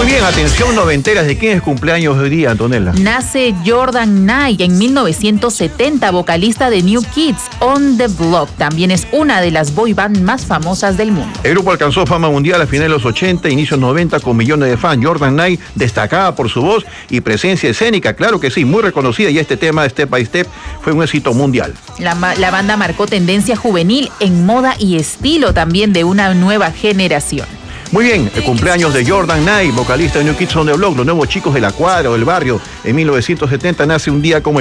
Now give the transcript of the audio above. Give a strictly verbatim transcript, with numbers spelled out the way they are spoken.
bien, atención noventeras. ¿De quién es cumpleaños hoy día, Antonella? Nace Jordan Knight en mil novecientos setenta, vocalista de New Kids on the Block. También es una de las boy band más famosas del mundo. El grupo alcanzó fama mundial a finales de los ochenta, inicios noventa, con millones de fans. Jordan Knight destacaba por su voz y presencia escénica, claro que sí, muy reconocida, y este tema, Step by Step, fue un éxito mundial. La, la banda marcó tendencia juvenil en moda y estilo también de una nueva generación. Muy bien, el cumpleaños de Jordan Knight, vocalista de New Kids on the Block, los nuevos chicos de la cuadra o del barrio. En mil novecientos setenta nace un día como